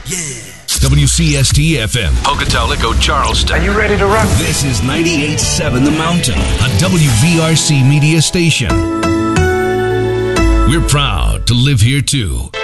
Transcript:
Yeah. WCST FM, Pocatello, Charleston. Are you ready to rock? This is 98.7 The Mountain, a WVRC media station. We're proud to live here too.